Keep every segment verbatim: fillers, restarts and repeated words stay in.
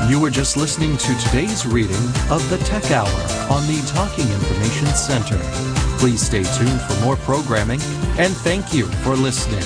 You were just listening to today's reading of the Tech Hour on the Talking Information Center. Please stay tuned for more programming, and thank you for listening.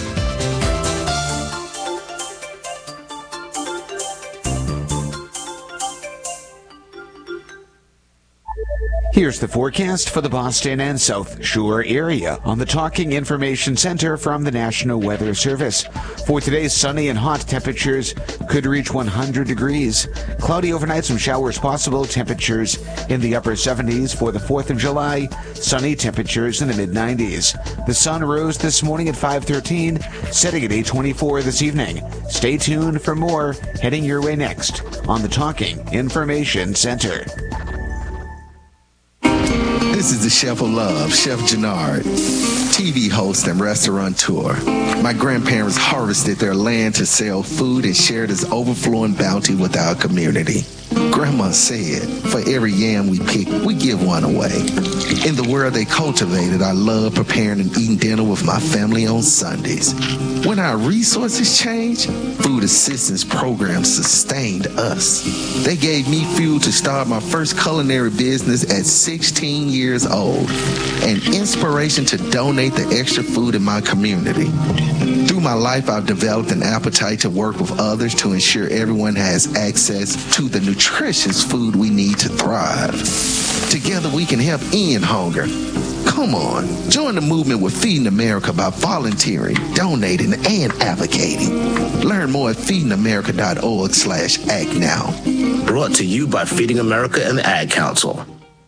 Here's the forecast for the Boston and South Shore area on the Talking Information Center from the National Weather Service. For today's sunny and hot, temperatures could reach one hundred degrees. Cloudy overnight, some showers possible. Temperatures in the upper seventies for the fourth of July. Sunny, temperatures in the mid nineties. The sun rose this morning at five thirteen, setting at eight twenty-four this evening. Stay tuned for more heading your way next on the Talking Information Center. This is the Chef of Love, Chef Jannard, T V host and restaurateur. My grandparents harvested their land to sell food and share this overflowing bounty with our community. Grandma said, for every yam we pick, we give one away. In the world they cultivated, I love preparing and eating dinner with my family on Sundays. When our resources changed, food assistance programs sustained us. They gave me fuel to start my first culinary business at sixteen years old, and inspiration to donate the extra food in my community. Through my life, I've developed an appetite to work with others to ensure everyone has access to the nutritious food we need to thrive. Together we can help end hunger. Come on, join the movement with Feeding America by volunteering, donating, and advocating. Learn more at feedingamerica.org slash act now. Brought to you by Feeding America and the Ad Council.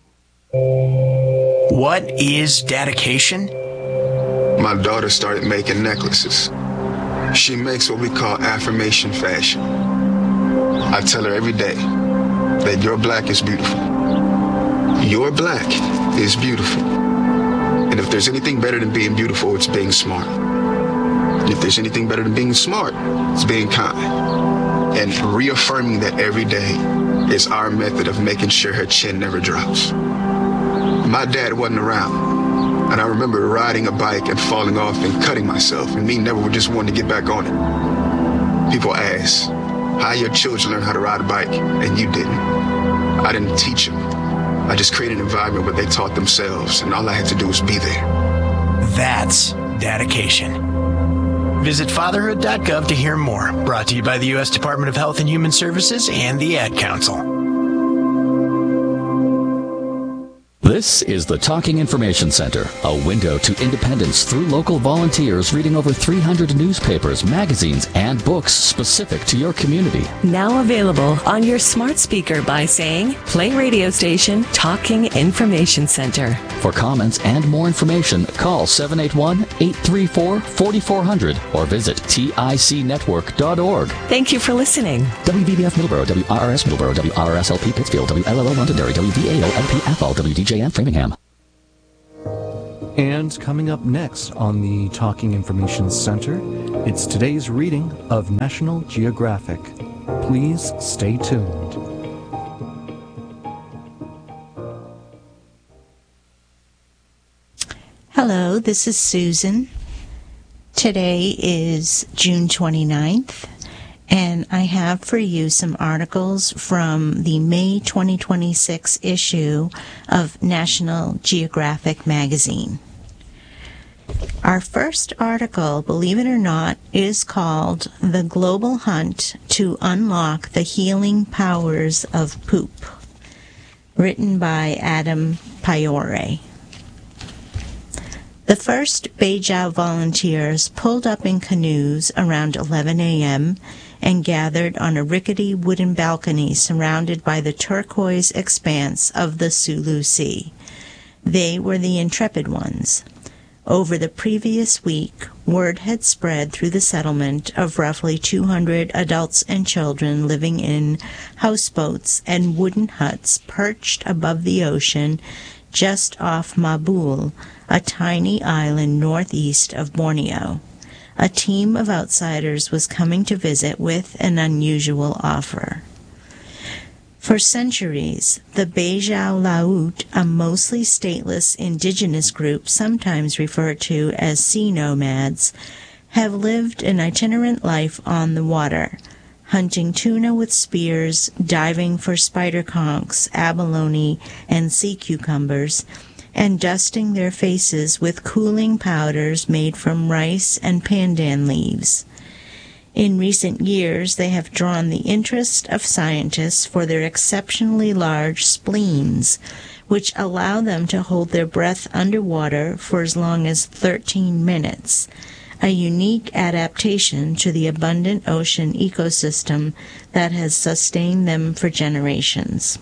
What is dedication? My daughter started making necklaces. She makes what we call affirmation fashion. I tell her every day that your black is beautiful. Your black is beautiful. And if there's anything better than being beautiful, it's being smart. And if there's anything better than being smart, it's being kind. And reaffirming that every day is our method of making sure her chin never drops. My dad wasn't around, and I remember riding a bike and falling off and cutting myself, and me never would just want to get back on it. People ask, how your children learn how to ride a bike, and you didn't. I didn't teach them. I just created an environment where they taught themselves, and all I had to do was be there. That's dedication. Visit fatherhood dot gov to hear more. Brought to you by the U S Department of Health and Human Services and the Ad Council. This is the Talking Information Center, a window to independence through local volunteers reading over three hundred newspapers, magazines, and books specific to your community. Now available on your smart speaker by saying, play radio station Talking Information Center. For comments and more information, call seven eight one, eight three four, four four zero zero or visit tic network dot org. Thank you for listening. W V B F Middleborough, W R R S Middleborough, W R R S L P Pittsfield, W L L O Londonderry, W V A O L P Athol, W D J M Framingham. And coming up next on the Talking Information Center, it's today's reading of National Geographic. Please stay tuned. Hello, this is Susan. Today is June twenty-ninth, and I have for you some articles from the May twenty twenty-six issue of National Geographic magazine. Our first article, believe it or not, is called The Global Hunt to Unlock the Healing Powers of Poop, written by Adam Piore. The first Beijiao volunteers pulled up in canoes around eleven a.m. and gathered on a rickety wooden balcony surrounded by the turquoise expanse of the Sulu Sea. They were the intrepid ones. Over the previous week, word had spread through the settlement of roughly two hundred adults and children living in houseboats and wooden huts perched above the ocean just off Mabul, a tiny island northeast of Borneo. A team of outsiders was coming to visit with an unusual offer. For centuries, the Beijiao Laut, a mostly stateless indigenous group sometimes referred to as sea nomads, have lived an itinerant life on the water, hunting tuna with spears, diving for spider conchs, abalone, and sea cucumbers, and dusting their faces with cooling powders made from rice and pandan leaves. In recent years, they have drawn the interest of scientists for their exceptionally large spleens, which allow them to hold their breath underwater for as long as thirteen minutes, a unique adaptation to the abundant ocean ecosystem that has sustained them for generations.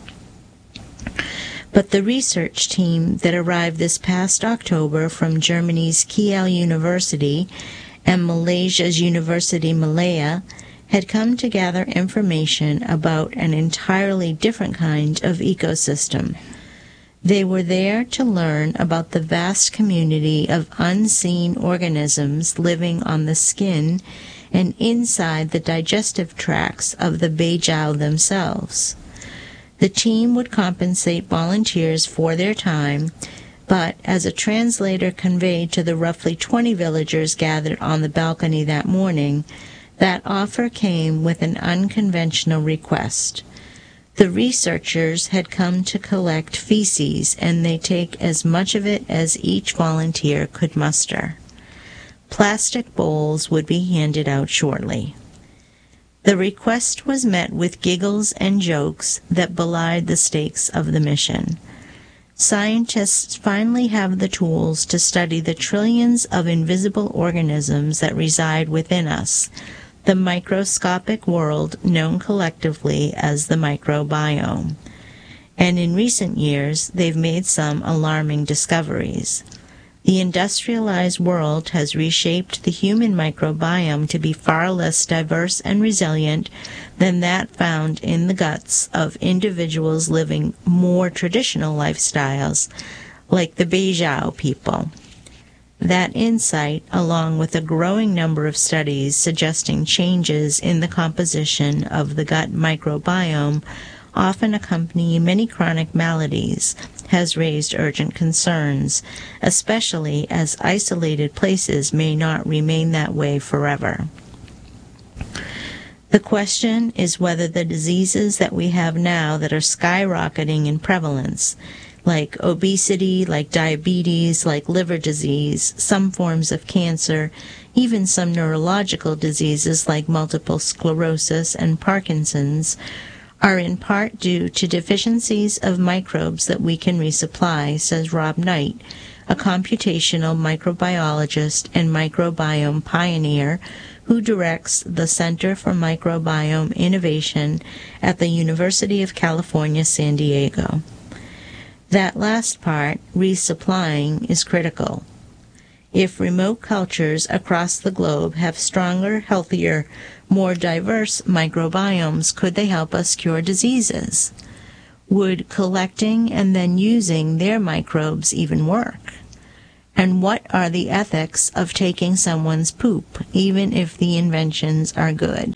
But the research team that arrived this past October from Germany's Kiel University and Malaysia's University Malaya had come to gather information about an entirely different kind of ecosystem. They were there to learn about the vast community of unseen organisms living on the skin and inside the digestive tracts of the beijao themselves. The team would compensate volunteers for their time, but as a translator conveyed to the roughly twenty villagers gathered on the balcony that morning, that offer came with an unconventional request. The researchers had come to collect feces, and they take as much of it as each volunteer could muster. Plastic bowls would be handed out shortly. The request was met with giggles and jokes that belied the stakes of the mission. Scientists finally have the tools to study the trillions of invisible organisms that reside within us, the microscopic world known collectively as the microbiome. And in recent years, they've made some alarming discoveries. The industrialized world has reshaped the human microbiome to be far less diverse and resilient than that found in the guts of individuals living more traditional lifestyles, like the Beijao people. That insight, along with a growing number of studies suggesting changes in the composition of the gut microbiome, often accompany many chronic maladies, has raised urgent concerns, especially as isolated places may not remain that way forever. The question is whether the diseases that we have now that are skyrocketing in prevalence, like obesity, like diabetes, like liver disease, some forms of cancer, even some neurological diseases like multiple sclerosis and Parkinson's, are in part due to deficiencies of microbes that we can resupply, says Rob Knight, a computational microbiologist and microbiome pioneer who directs the Center for Microbiome Innovation at the University of California, San Diego. That last part, resupplying, is critical. If remote cultures across the globe have stronger, healthier, more diverse microbiomes, could they help us cure diseases? Would collecting and then using their microbes even work? And what are the ethics of taking someone's poop, even if the inventions are good?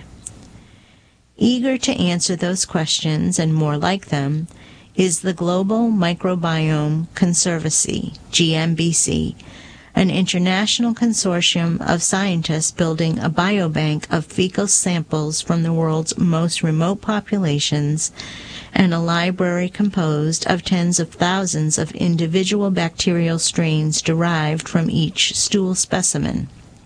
Eager to answer those questions and more like them is the Global Microbiome Conservancy, G M B C, an international consortium of scientists building a biobank of fecal samples from the world's most remote populations and a library composed of tens of thousands of individual bacterial strains derived from each stool specimen.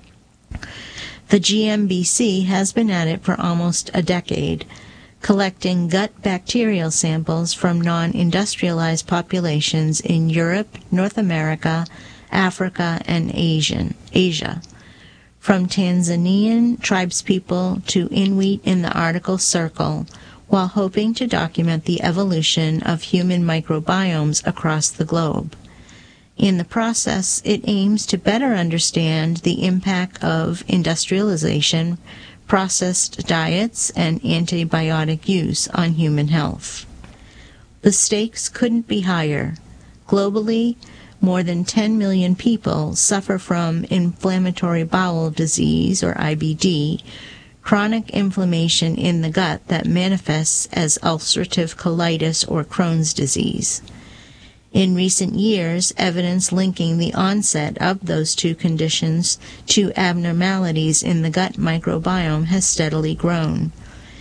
The G M B C has been at it for almost a decade, collecting gut bacterial samples from non-industrialized populations in Europe, North America, Africa, and Asian, Asia. From Tanzanian tribespeople to Inuit in the Arctic Circle, while hoping to document the evolution of human microbiomes across the globe. In the process, it aims to better understand the impact of industrialization, processed diets, and antibiotic use on human health. The stakes couldn't be higher. Globally, more than ten million people suffer from inflammatory bowel disease, or I B D, chronic inflammation in the gut that manifests as ulcerative colitis or Crohn's disease. In recent years, evidence linking the onset of those two conditions to abnormalities in the gut microbiome has steadily grown.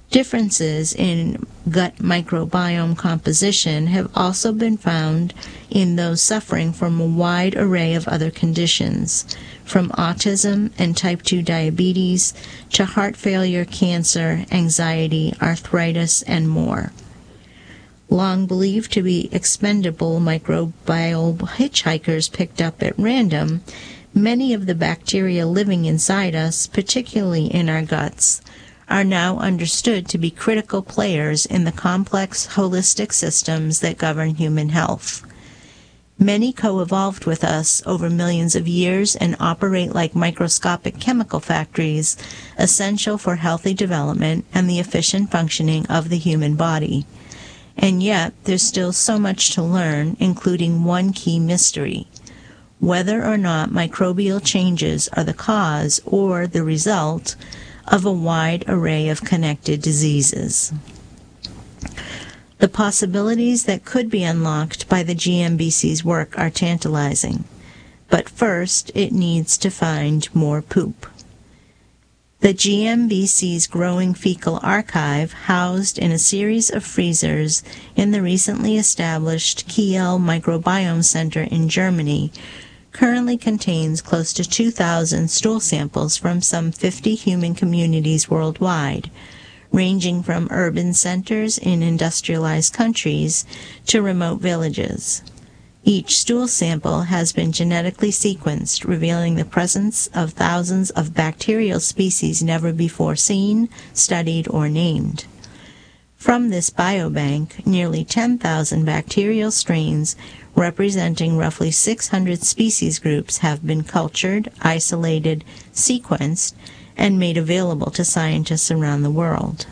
Differences in gut microbiome composition have also been found in those suffering from a wide array of other conditions, from autism and type two diabetes to heart failure, cancer, anxiety, arthritis, and more. Long believed to be expendable microbial hitchhikers picked up at random, many of the bacteria living inside us, particularly in our guts, are now understood to be critical players in the complex holistic systems that govern human health. Many co-evolved with us over millions of years and operate like microscopic chemical factories, essential for healthy development and the efficient functioning of the human body. And yet, there's still so much to learn, including one key mystery: whether or not microbial changes are the cause or the result of a wide array of connected diseases. The possibilities that could be unlocked by the G M B C's work are tantalizing, but first it needs to find more poop. The G M B C's growing fecal archive, housed in a series of freezers in the recently established Kiel Microbiome Center in Germany, currently contains close to two thousand stool samples from some fifty human communities worldwide, ranging from urban centers in industrialized countries to remote villages. Each stool sample has been genetically sequenced, revealing the presence of thousands of bacterial species never before seen, studied, or named. From this biobank, nearly ten thousand bacterial strains representing roughly six hundred species groups have been cultured, isolated, sequenced, and made available to scientists around the world.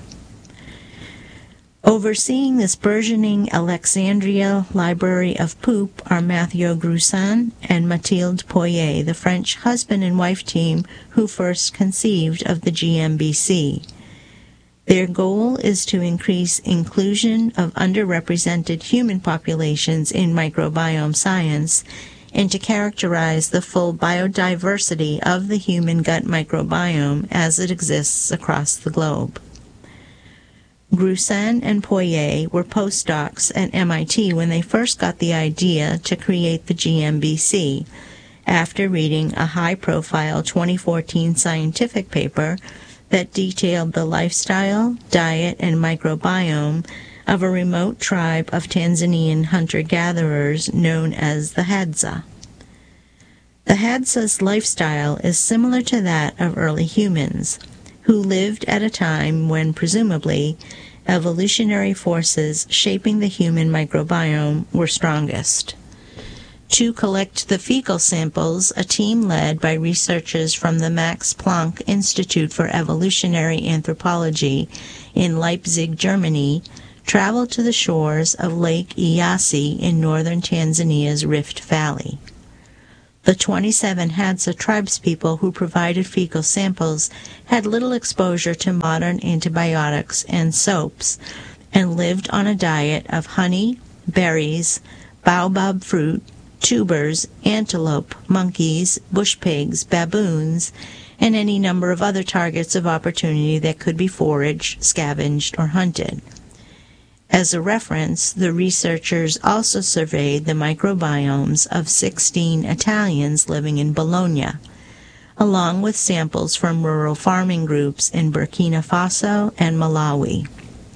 Overseeing this burgeoning Alexandria library of poop are Mathieu Gruson and Mathilde Poirier, the French husband and wife team who first conceived of the G M B C. Their goal is to increase inclusion of underrepresented human populations in microbiome science and to characterize the full biodiversity of the human gut microbiome as it exists across the globe. Gruson and Poirier were postdocs at M I T when they first got the idea to create the G M B C, after reading a high-profile twenty fourteen scientific paper that detailed the lifestyle, diet, and microbiome of a remote tribe of Tanzanian hunter-gatherers known as the Hadza. The Hadza's lifestyle is similar to that of early humans, who lived at a time when, presumably, evolutionary forces shaping the human microbiome were strongest. To collect the fecal samples, a team led by researchers from the Max Planck Institute for Evolutionary Anthropology in Leipzig, Germany, traveled to the shores of Lake Eyasi in northern Tanzania's Rift Valley. The twenty-seven Hadza tribespeople who provided fecal samples had little exposure to modern antibiotics and soaps and lived on a diet of honey, berries, baobab fruit, tubers, antelope, monkeys, bush pigs, baboons, and any number of other targets of opportunity that could be foraged, scavenged, or hunted. As a reference, the researchers also surveyed the microbiomes of sixteen Italians living in Bologna, along with samples from rural farming groups in Burkina Faso and Malawi.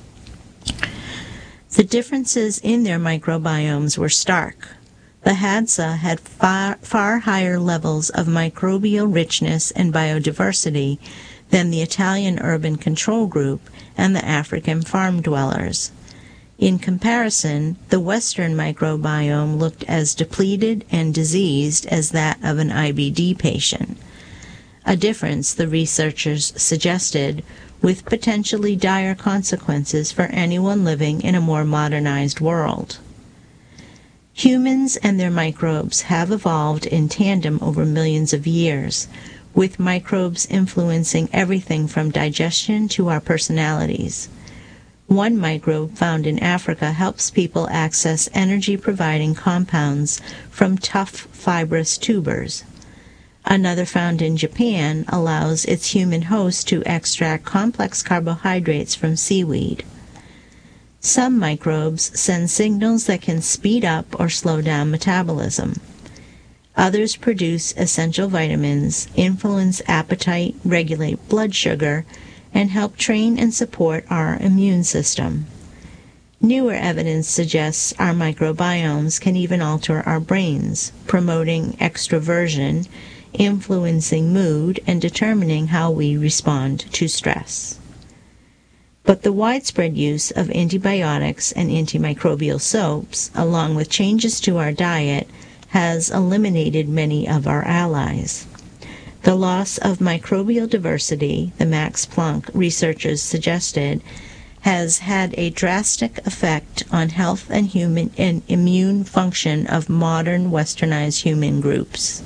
The differences in their microbiomes were stark. The Hadza had far, far higher levels of microbial richness and biodiversity than the Italian urban control group and the African farm dwellers. In comparison, the Western microbiome looked as depleted and diseased as that of an I B D patient, a difference, the researchers suggested, with potentially dire consequences for anyone living in a more modernized world. Humans and their microbes have evolved in tandem over millions of years, with microbes influencing everything from digestion to our personalities. One microbe found in Africa helps people access energy-providing compounds from tough fibrous tubers. Another found in Japan allows its human host to extract complex carbohydrates from seaweed. Some microbes send signals that can speed up or slow down metabolism. Others produce essential vitamins, influence appetite, regulate blood sugar, and help train and support our immune system. Newer evidence suggests our microbiomes can even alter our brains, promoting extroversion, influencing mood, and determining how we respond to stress. But the widespread use of antibiotics and antimicrobial soaps, along with changes to our diet, has eliminated many of our allies. The loss of microbial diversity, the Max Planck researchers suggested, has had a drastic effect on health and human and immune function of modern westernized human groups.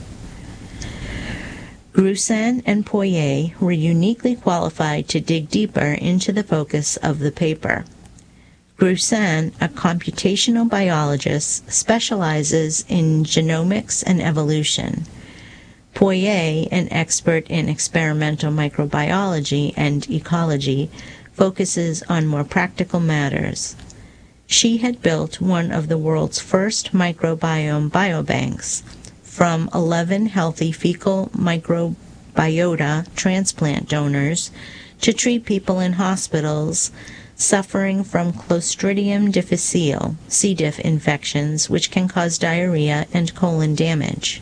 Grusin and Poirier were uniquely qualified to dig deeper into the focus of the paper. Grusin, a computational biologist, specializes in genomics and evolution. Poirier, an expert in experimental microbiology and ecology, focuses on more practical matters. She had built one of the world's first microbiome biobanks from eleven healthy fecal microbiota transplant donors to treat people in hospitals suffering from Clostridium difficile, C. diff infections, which can cause diarrhea and colon damage.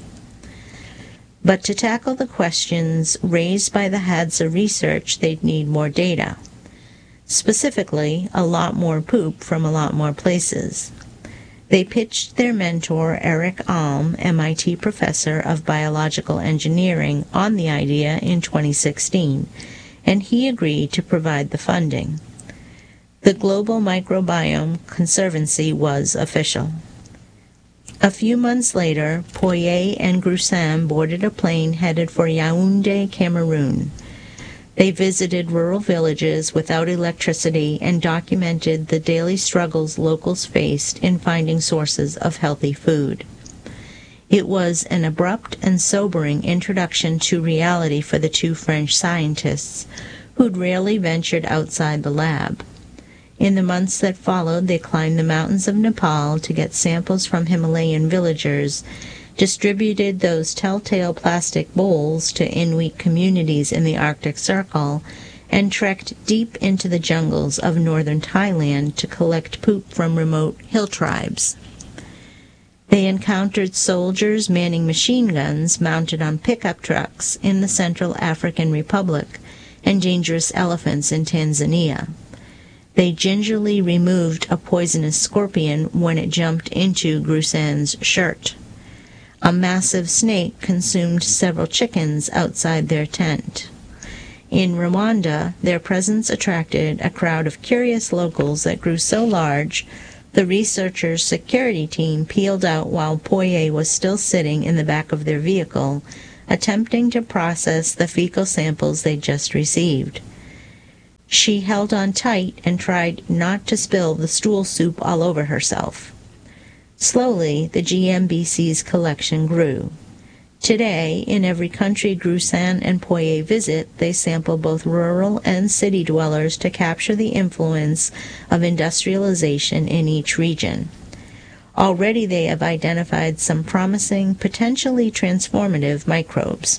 But to tackle the questions raised by the Hadza research, they'd need more data. Specifically, a lot more poop from a lot more places. They pitched their mentor, Eric Alm, M I T professor of biological engineering, on the idea in twenty sixteen, and he agreed to provide the funding. The Global Microbiome Conservancy was official. A few months later, Poirier and Grusin boarded a plane headed for Yaoundé, Cameroon. They visited rural villages without electricity and documented the daily struggles locals faced in finding sources of healthy food. It was an abrupt and sobering introduction to reality for the two French scientists, who'd rarely ventured outside the lab. In the months that followed, they climbed the mountains of Nepal to get samples from Himalayan villagers, distributed those telltale plastic bowls to Inuit communities in the Arctic Circle, and trekked deep into the jungles of northern Thailand to collect poop from remote hill tribes. They encountered soldiers manning machine guns mounted on pickup trucks in the Central African Republic and dangerous elephants in Tanzania. They gingerly removed a poisonous scorpion when it jumped into Grusin's shirt. A massive snake consumed several chickens outside their tent. In Rwanda, their presence attracted a crowd of curious locals that grew so large, the researchers' security team peeled out while Poirier was still sitting in the back of their vehicle, attempting to process the fecal samples they'd just received. She held on tight and tried not to spill the stool soup all over herself. Slowly, the G M B C's collection grew. Today, in every country Grusin and Poirier visit, they sample both rural and city dwellers to capture the influence of industrialization in each region. Already they have identified some promising, potentially transformative microbes.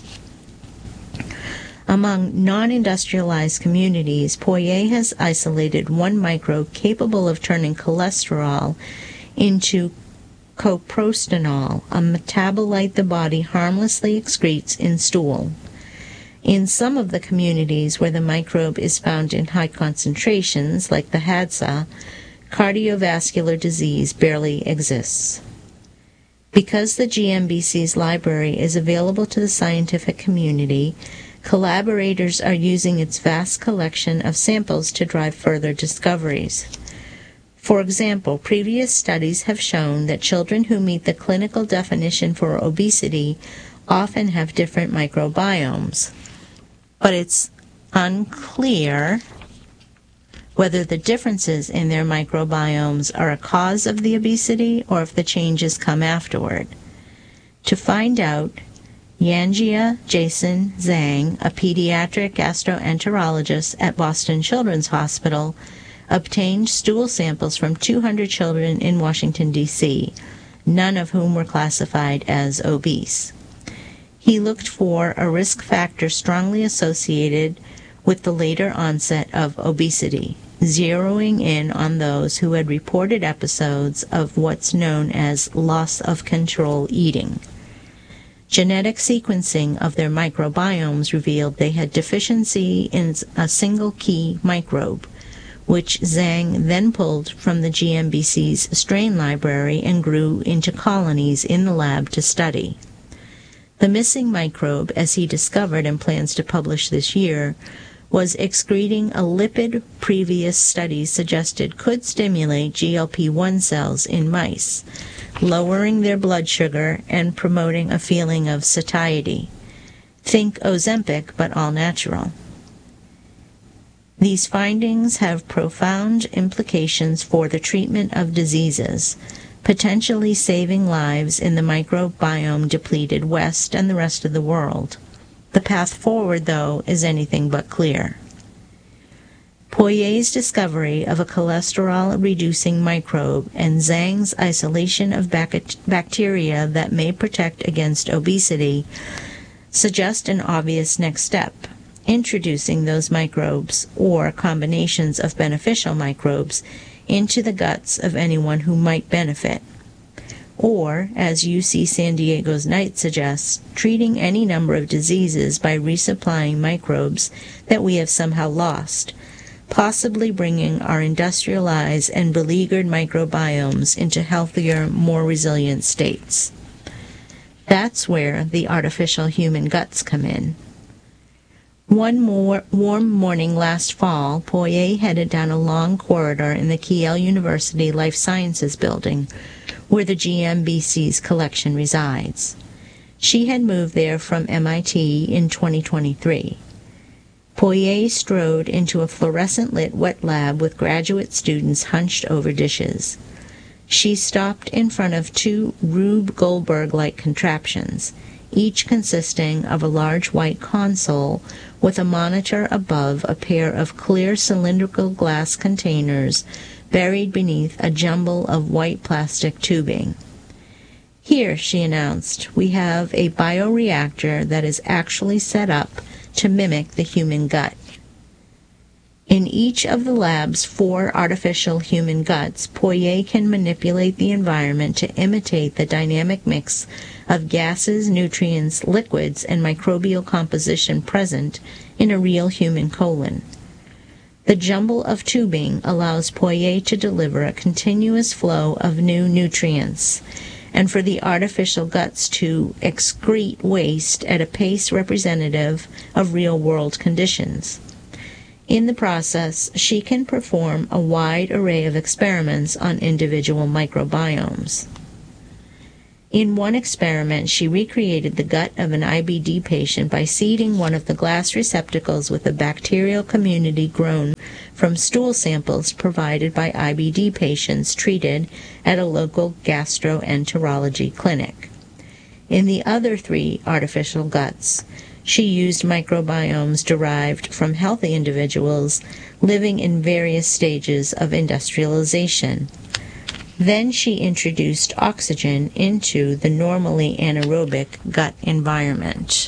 Among non-industrialized communities, Poirier has isolated one microbe capable of turning cholesterol into coprostanol, a metabolite the body harmlessly excretes in stool. In some of the communities where the microbe is found in high concentrations, like the Hadza, cardiovascular disease barely exists. Because the G M B C's library is available to the scientific community, collaborators are using its vast collection of samples to drive further discoveries. For example, previous studies have shown that children who meet the clinical definition for obesity often have different microbiomes. But it's unclear whether the differences in their microbiomes are a cause of the obesity or if the changes come afterward. To find out, Yanjia Jason Zhang, a pediatric gastroenterologist at Boston Children's Hospital, obtained stool samples from two hundred children in Washington, D C, none of whom were classified as obese. He looked for a risk factor strongly associated with the later onset of obesity, zeroing in on those who had reported episodes of what's known as loss of control eating. Genetic sequencing of their microbiomes revealed they had deficiency in a single key microbe, which Zhang then pulled from the G M B C's strain library and grew into colonies in the lab to study. The missing microbe, as he discovered and plans to publish this year, was excreting a lipid previous studies suggested could stimulate G L P one cells in mice, lowering their blood sugar and promoting a feeling of satiety. Think Ozempic, but all natural. These findings have profound implications for the treatment of diseases, potentially saving lives in the microbiome-depleted West and the rest of the world. The path forward, though, is anything but clear. Poyet's discovery of a cholesterol-reducing microbe and Zhang's isolation of bac- bacteria that may protect against obesity suggest an obvious next step: introducing those microbes, or combinations of beneficial microbes, into the guts of anyone who might benefit. Or, as U C San Diego's Knight suggests, treating any number of diseases by resupplying microbes that we have somehow lost, possibly bringing our industrialized and beleaguered microbiomes into healthier, more resilient states. That's where the artificial human guts come in. One more warm morning last fall, Poyet headed down a long corridor in the Kiel University Life Sciences building, where the G M B C's collection resides. She had moved there from M I T in twenty twenty-three. Poyet strode into a fluorescent-lit wet lab with graduate students hunched over dishes. She stopped in front of two Rube Goldberg-like contraptions, each consisting of a large white console with a monitor above a pair of clear cylindrical glass containers buried beneath a jumble of white plastic tubing. "Here," she announced, "we have a bioreactor that is actually set up to mimic the human gut." In each of the lab's four artificial human guts, Poyet can manipulate the environment to imitate the dynamic mix of gases, nutrients, liquids, and microbial composition present in a real human colon. The jumble of tubing allows Poyet to deliver a continuous flow of new nutrients, and for the artificial guts to excrete waste at a pace representative of real-world conditions. In the process, she can perform a wide array of experiments on individual microbiomes. In one experiment, she recreated the gut of an I B D patient by seeding one of the glass receptacles with a bacterial community grown from stool samples provided by I B D patients treated at a local gastroenterology clinic. In the other three artificial guts, she used microbiomes derived from healthy individuals living in various stages of industrialization. Then she introduced oxygen into the normally anaerobic gut environment.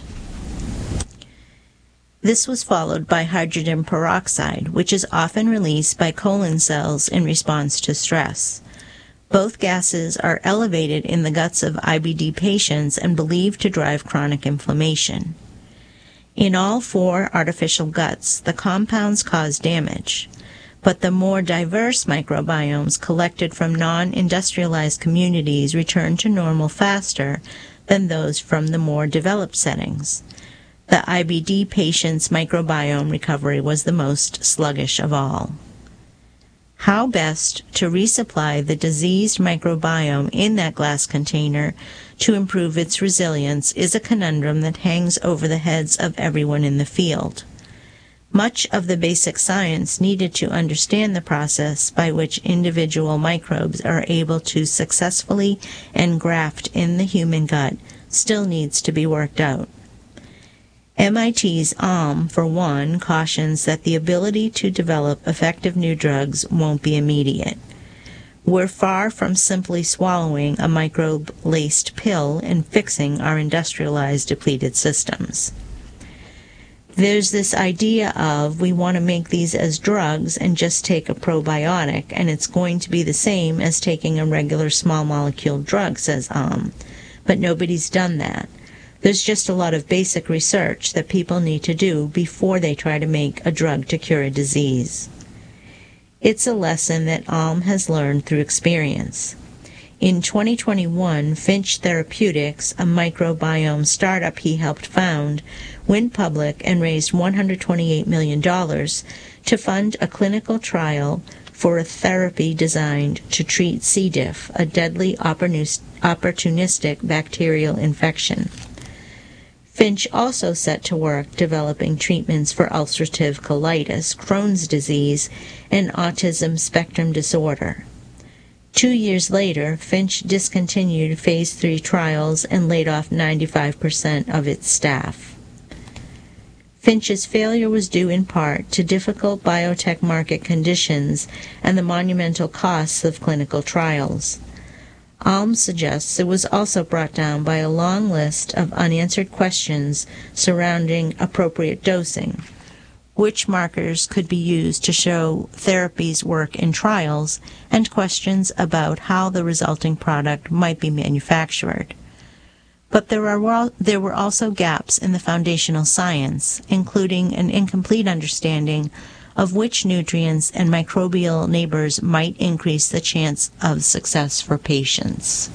This was followed by hydrogen peroxide, which is often released by colon cells in response to stress. Both gases are elevated in the guts of I B D patients and believed to drive chronic inflammation. In all four artificial guts, the compounds cause damage, but the more diverse microbiomes collected from non-industrialized communities return to normal faster than those from the more developed settings. The I B D patient's microbiome recovery was the most sluggish of all. How best to resupply the diseased microbiome in that glass container to improve its resilience is a conundrum that hangs over the heads of everyone in the field. Much of the basic science needed to understand the process by which individual microbes are able to successfully engraft in the human gut still needs to be worked out. M I T's Alm, for one, cautions that the ability to develop effective new drugs won't be immediate. We're far from simply swallowing a microbe-laced pill and fixing our industrialized depleted systems. There's this idea of we want to make these as drugs and just take a probiotic, and it's going to be the same as taking a regular small molecule drug, says Alm. But nobody's done that. There's just a lot of basic research that people need to do before they try to make a drug to cure a disease. It's a lesson that Alm has learned through experience. In twenty twenty-one, Finch Therapeutics, a microbiome startup he helped found, went public and raised one hundred twenty-eight million dollars to fund a clinical trial for a therapy designed to treat C. diff, a deadly opportunistic bacterial infection. Finch also set to work developing treatments for ulcerative colitis, Crohn's disease, and autism spectrum disorder. Two years later, Finch discontinued phase three trials and laid off ninety-five percent of its staff. Finch's failure was due in part to difficult biotech market conditions and the monumental costs of clinical trials. Alm suggests it was also brought down by a long list of unanswered questions surrounding appropriate dosing, which markers could be used to show therapies work in trials, and questions about how the resulting product might be manufactured. But there are there were also gaps in the foundational science, including an incomplete understanding of which nutrients and microbial neighbors might increase the chance of success for patients.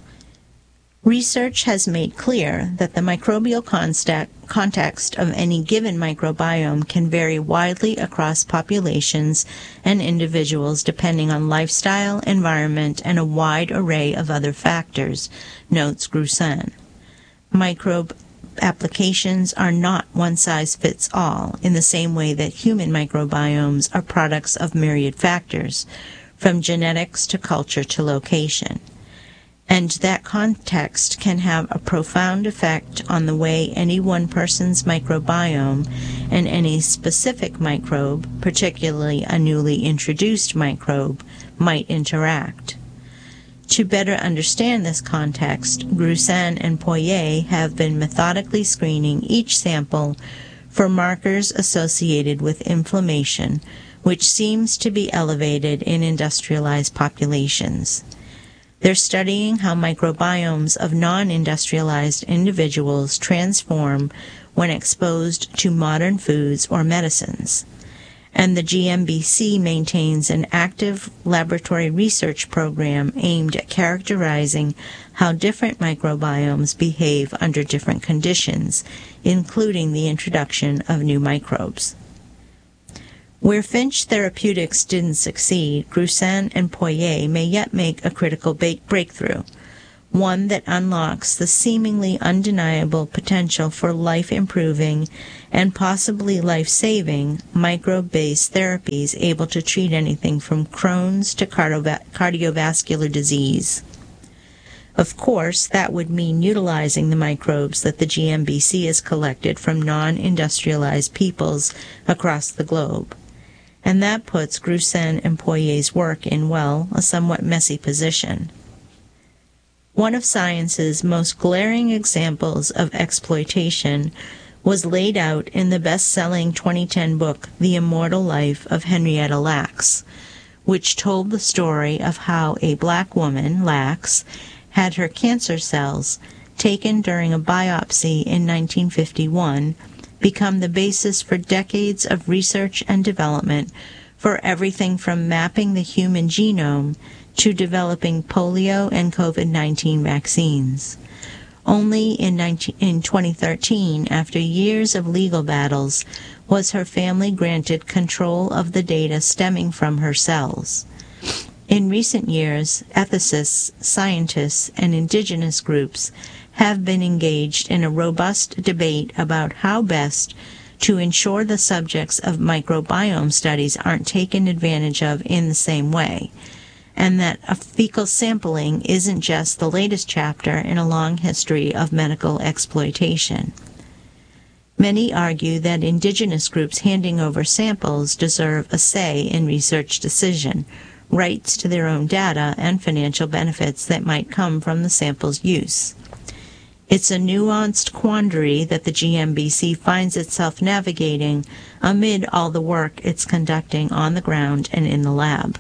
Research has made clear that the microbial context of any given microbiome can vary widely across populations and individuals depending on lifestyle, environment, and a wide array of other factors, notes Grusin. Microbe applications are not one-size-fits-all, in the same way that human microbiomes are products of myriad factors, from genetics to culture to location. And that context can have a profound effect on the way any one person's microbiome and any specific microbe, particularly a newly introduced microbe, might interact. To better understand this context, Grusin and Poirier have been methodically screening each sample for markers associated with inflammation, which seems to be elevated in industrialized populations. They're studying how microbiomes of non-industrialized individuals transform when exposed to modern foods or medicines. And the G M B C maintains an active laboratory research program aimed at characterizing how different microbiomes behave under different conditions, including the introduction of new microbes. Where Finch Therapeutics didn't succeed, Grusin and Poirier may yet make a critical breakthrough, one that unlocks the seemingly undeniable potential for life-improving and possibly life-saving microbe-based therapies able to treat anything from Crohn's to cardiovascular disease. Of course, that would mean utilizing the microbes that the G M B C has collected from non-industrialized peoples across the globe. And that puts Grusin and Poirier's work in, well, a somewhat messy position. One of science's most glaring examples of exploitation was laid out in the best-selling twenty ten book, The Immortal Life of Henrietta Lacks, which told the story of how a black woman, Lacks, had her cancer cells, taken during a biopsy in nineteen fifty-one, become the basis for decades of research and development for everything from mapping the human genome to developing polio and COVID nineteen vaccines. Only in, nineteen, in twenty thirteen, after years of legal battles, was her family granted control of the data stemming from her cells. In recent years, ethicists, scientists, and indigenous groups have been engaged in a robust debate about how best to ensure the subjects of microbiome studies aren't taken advantage of in the same way. and that a fecal sampling isn't just the latest chapter in a long history of medical exploitation. Many argue that indigenous groups handing over samples deserve a say in research decision, rights to their own data, and financial benefits that might come from the sample's use. It's a nuanced quandary that the G M B C finds itself navigating amid all the work it's conducting on the ground and in the lab.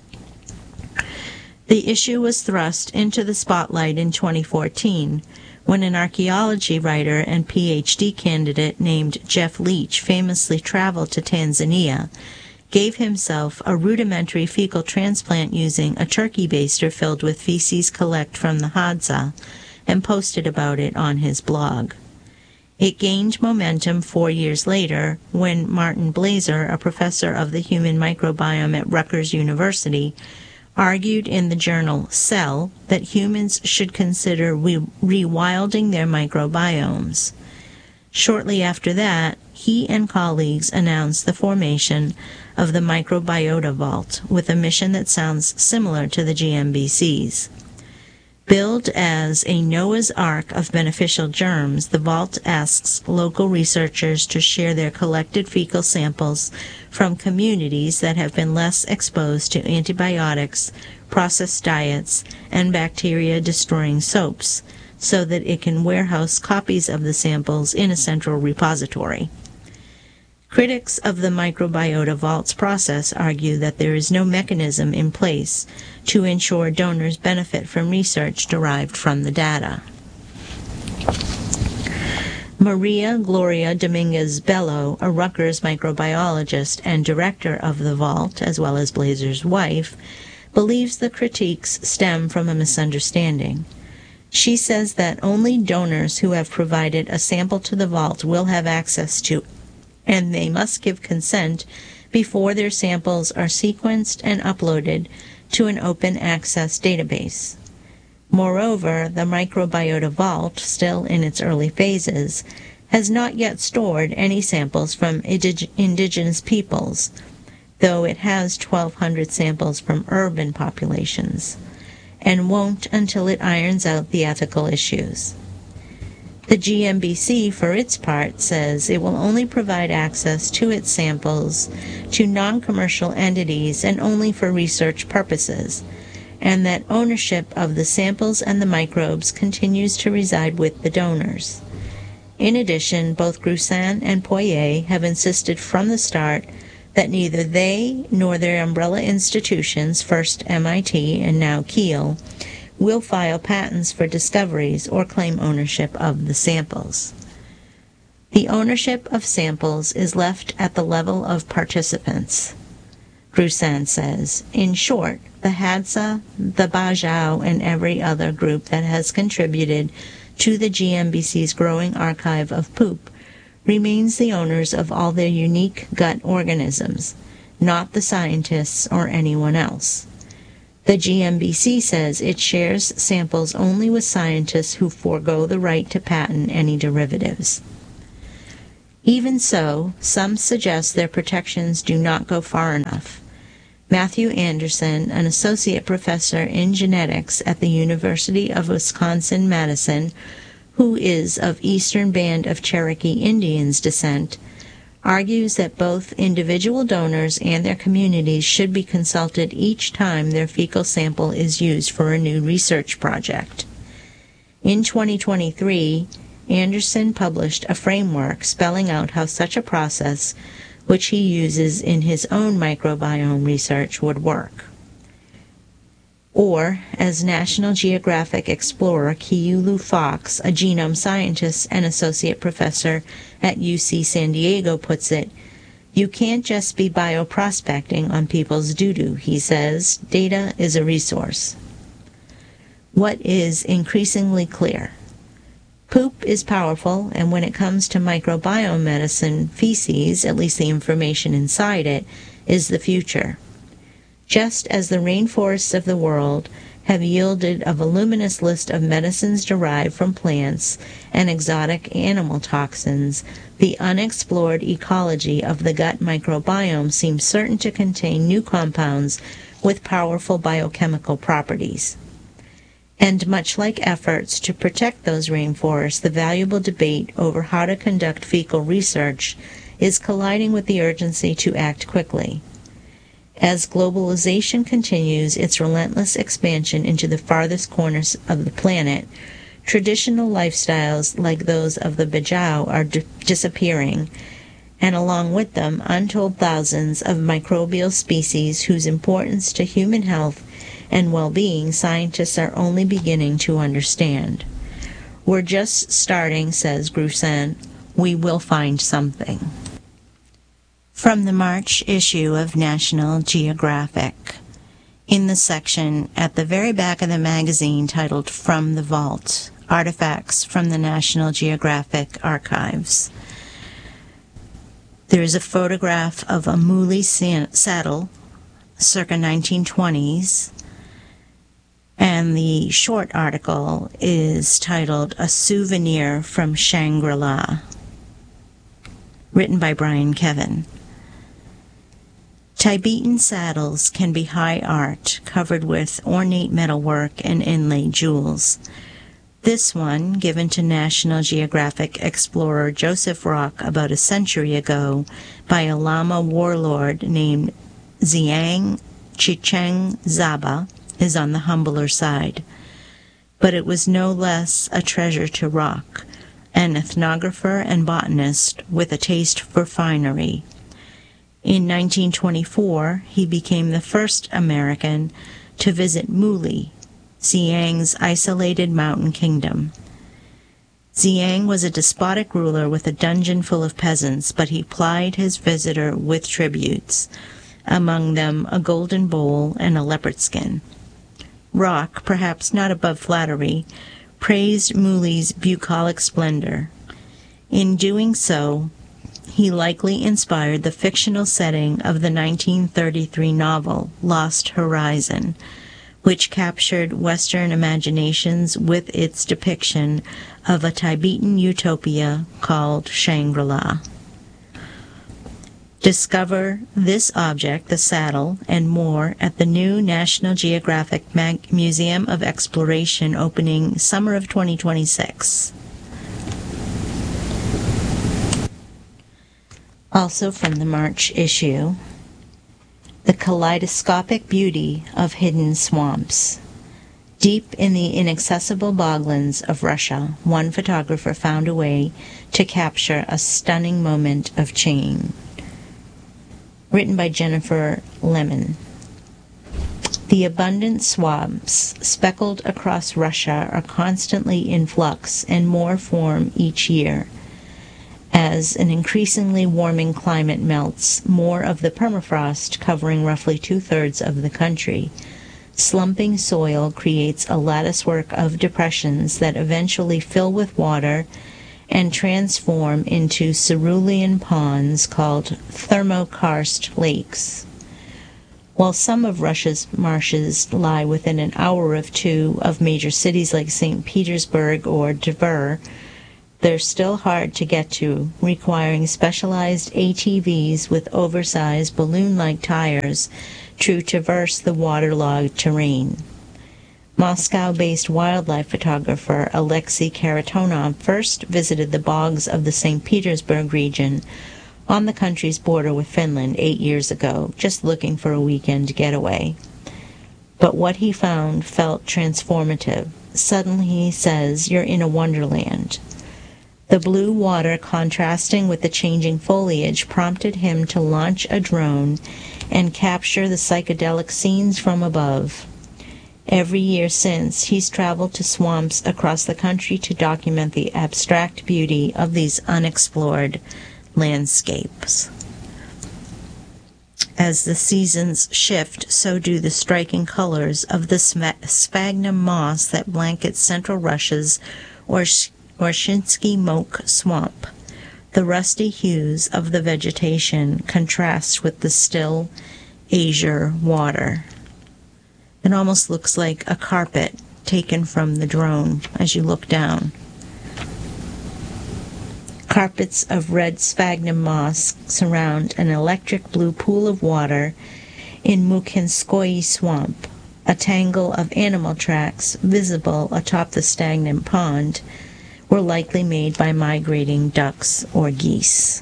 The issue was thrust into the spotlight in twenty fourteen when an archaeology writer and P H D candidate named Jeff Leach famously traveled to Tanzania, gave himself a rudimentary fecal transplant using a turkey baster filled with feces collect from the Hadza, and posted about it on his blog. It gained momentum four years later when Martin Blaser, a professor of the human microbiome at Rutgers University, argued in the journal Cell that humans should consider re- rewilding their microbiomes. Shortly after that, he and colleagues announced the formation of the Microbiota Vault with a mission that sounds similar to the G M B C's. Billed as a Noah's Ark of beneficial germs, the vault asks local researchers to share their collected fecal samples from communities that have been less exposed to antibiotics, processed diets, and bacteria-destroying soaps, so that it can warehouse copies of the samples in a central repository. Critics of the Microbiota Vault's process argue that there is no mechanism in place to ensure donors benefit from research derived from the data. Maria Gloria Dominguez Bello, a Rutgers microbiologist and director of the Vault, as well as Blaser's wife, believes the critiques stem from a misunderstanding. She says that only donors who have provided a sample to the Vault will have access to, and they must give consent before their samples are sequenced and uploaded to an open access database. Moreover, the Microbiota Vault, still in its early phases, has not yet stored any samples from indig- indigenous peoples, though it has twelve hundred samples from urban populations, and won't until it irons out the ethical issues. The G M B C, for its part, says it will only provide access to its samples to non-commercial entities and only for research purposes, and that ownership of the samples and the microbes continues to reside with the donors. In addition, both Grusin and Poirier have insisted from the start that neither they nor their umbrella institutions, first M I T and now Kiel, will file patents for discoveries or claim ownership of the samples. The ownership of samples is left at the level of participants, Grusin says. In short, the Hadza, the Bajau, and every other group that has contributed to the G M B C's growing archive of poop remains the owners of all their unique gut organisms, not the scientists or anyone else. The G M B C says it shares samples only with scientists who forego the right to patent any derivatives. Even so, some suggest their protections do not go far enough. Matthew Anderson, an associate professor in genetics at the University of Wisconsin-Madison, who is of Eastern Band of Cherokee Indians descent, argues that both individual donors and their communities should be consulted each time their fecal sample is used for a new research project. In twenty twenty-three, Anderson published a framework spelling out how such a process, which he uses in his own microbiome research, would work. Or, as National Geographic explorer Keulu Fox, a genome scientist and associate professor at U C San Diego, puts it, you can't just be bioprospecting on people's doo-doo, he says. Data is a resource. What is increasingly clear? Poop is powerful, and when it comes to microbiome medicine, feces, at least the information inside it, is the future. Just as the rainforests of the world have yielded a voluminous list of medicines derived from plants and exotic animal toxins, the unexplored ecology of the gut microbiome seems certain to contain new compounds with powerful biochemical properties. And much like efforts to protect those rainforests, the valuable debate over how to conduct fecal research is colliding with the urgency to act quickly. As globalization continues its relentless expansion into the farthest corners of the planet, traditional lifestyles like those of the Bajau are d- disappearing, and along with them untold thousands of microbial species whose importance to human health and well-being scientists are only beginning to understand. We're just starting, says Grusin. We will find something. From the March issue of National Geographic, in the section at the very back of the magazine titled From the Vault, Artifacts from the National Geographic Archives, there is a photograph of a Muli saddle, circa nineteen twenties, and the short article is titled A Souvenir from Shangri-La, written by Brian Kevin. Tibetan saddles can be high art, covered with ornate metalwork and inlaid jewels. This one, given to National Geographic explorer Joseph Rock about a century ago by a Lama warlord named Xiang Chicheng Zaba, is on the humbler side. But it was no less a treasure to Rock, an ethnographer and botanist with a taste for finery. In nineteen twenty-four, he became the first American to visit Muli, Xiang's isolated mountain kingdom. Xiang was a despotic ruler with a dungeon full of peasants, but he plied his visitor with tributes, among them a golden bowl and a leopard skin. Rock, perhaps not above flattery, praised Muli's bucolic splendor. In doing so, he likely inspired the fictional setting of the nineteen thirty-three novel Lost Horizon, which captured Western imaginations with its depiction of a Tibetan utopia called Shangri-La. Discover this object, the saddle, and more at the new National Geographic Mag- Museum of Exploration opening summer of twenty twenty-six. Also from the March issue, the kaleidoscopic beauty of hidden swamps. Deep in the inaccessible boglands of Russia, one photographer found a way to capture a stunning moment of change. Written by Jennifer Lemon. The abundant swamps speckled across Russia are constantly in flux and more form each year. As an increasingly warming climate melts more of the permafrost covering roughly two-thirds of the country, slumping soil creates a latticework of depressions that eventually fill with water and transform into cerulean ponds called thermokarst lakes. While some of Russia's marshes lie within an hour or two of major cities like Saint Petersburg or Tver, they're still hard to get to, requiring specialized A T Vs with oversized balloon-like tires to traverse the waterlogged terrain. Moscow-based wildlife photographer Alexei Karatonov first visited the bogs of the Saint Petersburg region on the country's border with Finland eight years ago, just looking for a weekend getaway. But what he found felt transformative. Suddenly, he says, you're in a wonderland. The blue water contrasting with the changing foliage prompted him to launch a drone and capture the psychedelic scenes from above. Every year since, he's traveled to swamps across the country to document the abstract beauty of these unexplored landscapes. As the seasons shift, so do the striking colors of the sphagnum moss that blankets central Russia's Orshinsky Mok swamp. The rusty hues of the vegetation contrast with the still azure water. It almost looks like a carpet taken from the drone as you look down. Carpets of red sphagnum moss surround an electric blue pool of water in Mukinskoye Swamp, a tangle of animal tracks visible atop the stagnant pond, were likely made by migrating ducks or geese.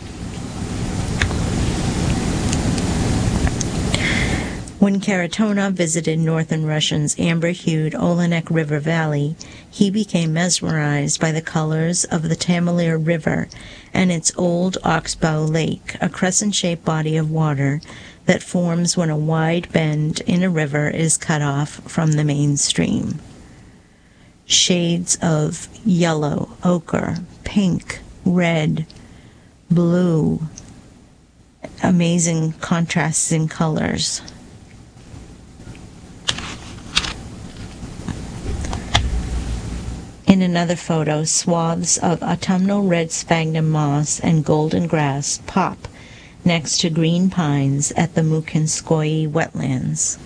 When Karatona visited northern Russia's amber-hued Olenek River Valley, he became mesmerized by the colors of the Tamolir River and its old Oxbow Lake, a crescent-shaped body of water that forms when a wide bend in a river is cut off from the main stream. Shades of yellow, ochre, pink, red, blue, amazing contrasts in colors. In another photo, swaths of autumnal red sphagnum moss and golden grass pop next to green pines at the Mukinskoye wetlands.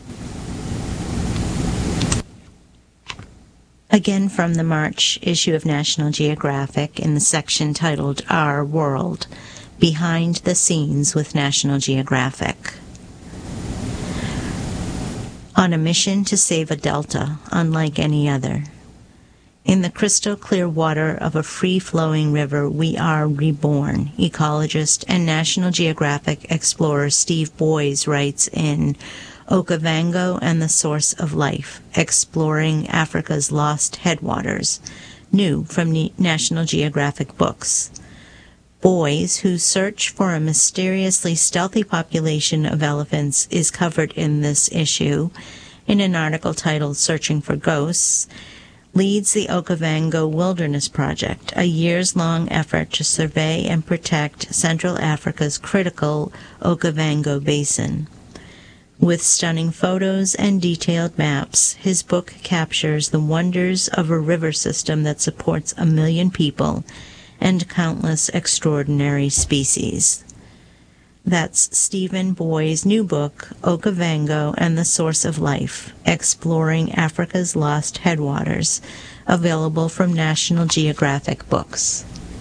Again from the March issue of National Geographic in the section titled Our World, Behind the Scenes with National Geographic. On a mission to save a delta unlike any other. In the crystal clear water of a free-flowing river, we are reborn, ecologist and National Geographic explorer Steve Boys writes in Okavango and the Source of Life, Exploring Africa's Lost Headwaters, new from National Geographic Books. Boys, whose search for a mysteriously stealthy population of elephants is covered in this issue, in an article titled Searching for Ghosts, leads the Okavango Wilderness Project, a years-long effort to survey and protect Central Africa's critical Okavango Basin. With stunning photos and detailed maps, his book captures the wonders of a river system that supports a million people and countless extraordinary species. That's Stephen Boy's new book, Okavango and the Source of Life, Exploring Africa's Lost Headwaters, available from National Geographic Books.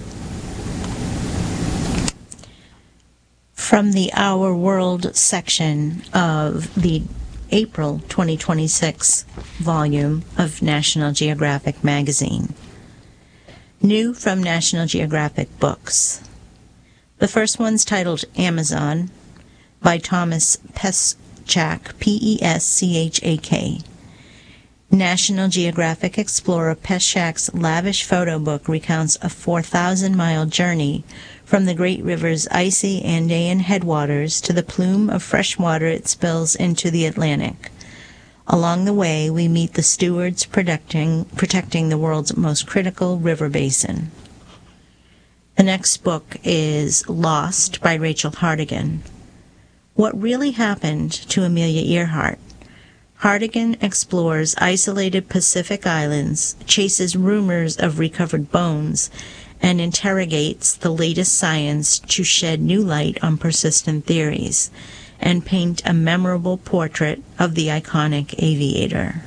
From the Our World section of the April twenty twenty-six volume of National Geographic magazine. New from National Geographic Books. The first one's titled Amazon by Thomas Peschak, P E S C H A K. National Geographic explorer Peschak's lavish photo book recounts a four thousand mile journey from the great river's icy Andean headwaters to the plume of fresh water it spills into the Atlantic. Along the way, we meet the stewards protecting, protecting the world's most critical river basin. The next book is Lost by Rachel Hartigan. What really happened to Amelia Earhart? Hartigan explores isolated Pacific islands, chases rumors of recovered bones, and interrogates the latest science to shed new light on persistent theories and paint a memorable portrait of the iconic aviator.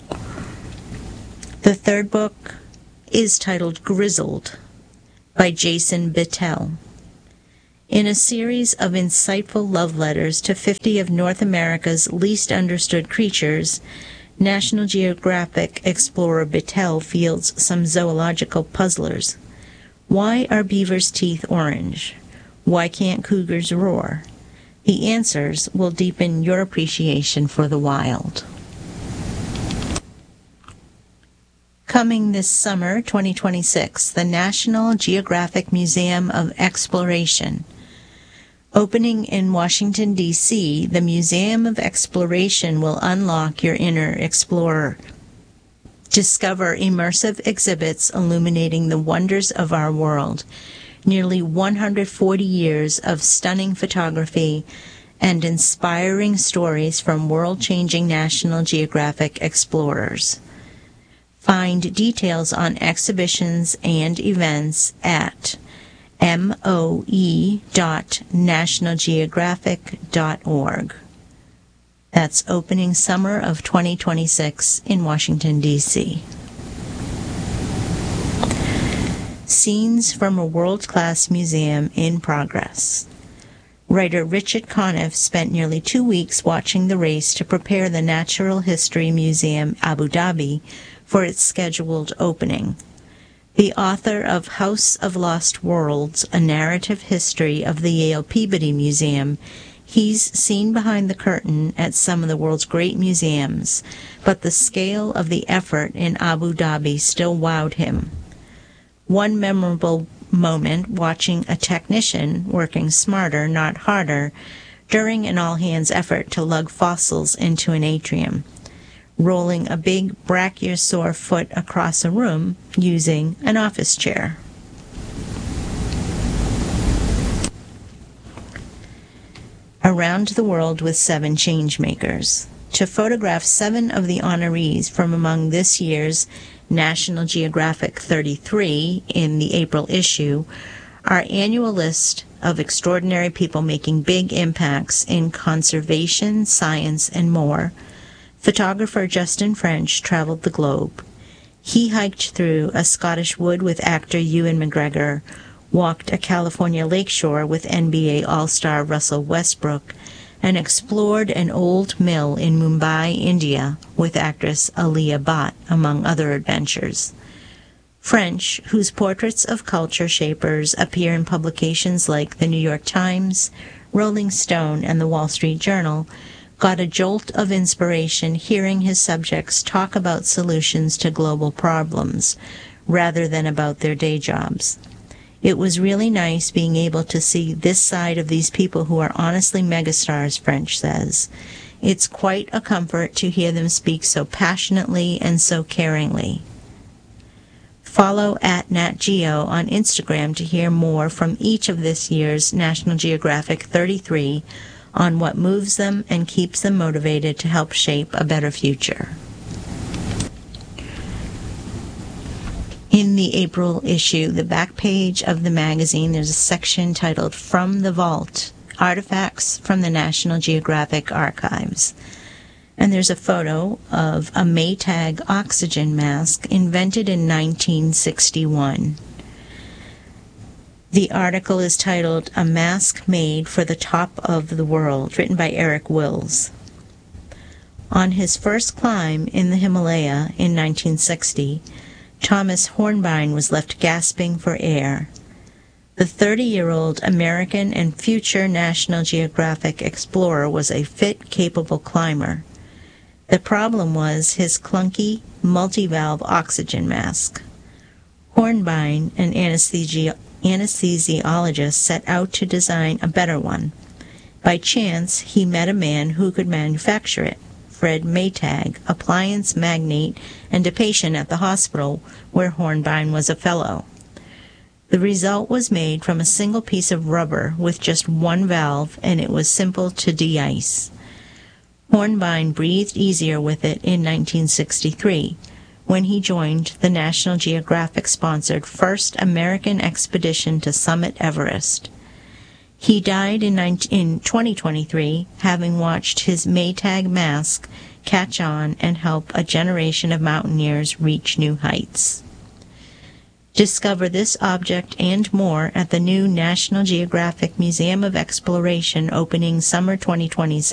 The third book is titled Grizzled by Jason Bittell. In a series of insightful love letters to fifty of North America's least understood creatures, National Geographic explorer Bittell fields some zoological puzzlers. Why are beavers' teeth orange? Why can't cougars roar? The answers will deepen your appreciation for the wild. Coming this summer, twenty twenty-six, the National Geographic Museum of Exploration. Opening in Washington, D C, the Museum of Exploration will unlock your inner explorer. Discover immersive exhibits illuminating the wonders of our world. Nearly one hundred forty years of stunning photography and inspiring stories from world-changing National Geographic explorers. Find details on exhibitions and events at m o e dot national geographic dot org. That's opening summer of twenty twenty-six in Washington, D C. Scenes from a world-class museum in progress. Writer Richard Conniff spent nearly two weeks watching the race to prepare the Natural History Museum Abu Dhabi for its scheduled opening. The author of House of Lost Worlds, A Narrative History of the Yale Peabody Museum, he's seen behind the curtain at some of the world's great museums, but the scale of the effort in Abu Dhabi still wowed him. One memorable moment watching a technician working smarter, not harder, during an all-hands effort to lug fossils into an atrium, rolling a big brachiosaur foot across a room using an office chair. Around the World with Seven Changemakers. To photograph seven of the honorees from among this year's National Geographic thirty-three in the April issue, our annual list of extraordinary people making big impacts in conservation, science, and more, photographer Justin French traveled the globe. He hiked through a Scottish wood with actor Ewan McGregor, walked a California lakeshore with N B A All-Star Russell Westbrook, and explored an old mill in Mumbai, India, with actress Alia Bhatt, among other adventures. French, whose portraits of culture shapers appear in publications like the New York Times, Rolling Stone, and the Wall Street Journal, got a jolt of inspiration hearing his subjects talk about solutions to global problems, rather than about their day jobs. It was really nice being able to see this side of these people who are honestly megastars, French says. It's quite a comfort to hear them speak so passionately and so caringly. Follow at Nat Geo on Instagram to hear more from each of this year's National Geographic thirty-three on what moves them and keeps them motivated to help shape a better future. In the April issue, the back page of the magazine, there's a section titled From the Vault, Artifacts from the National Geographic Archives. And there's a photo of a Maytag oxygen mask invented in nineteen sixty-one. The article is titled A Mask Made for the Top of the World, written by Eric Wills. On his first climb in the Himalaya in nineteen sixty, Thomas Hornbein was left gasping for air. The thirty-year-old American and future National Geographic explorer was a fit, capable climber. The problem was his clunky, multi-valve oxygen mask. Hornbein, an anesthesi- anesthesiologist, set out to design a better one. By chance, he met a man who could manufacture it, Fred Maytag, appliance magnate and a patient at the hospital where Hornbein was a fellow. The result was made from a single piece of rubber with just one valve, and it was simple to de-ice. Hornbein breathed easier with it in nineteen sixty-three, when he joined the National Geographic-sponsored first American expedition to summit Everest. He died in, in twenty twenty-three, having watched his Maytag mask catch on and help a generation of mountaineers reach new heights. Discover this object and more at the new National Geographic Museum of Exploration opening summer twenty twenty-six.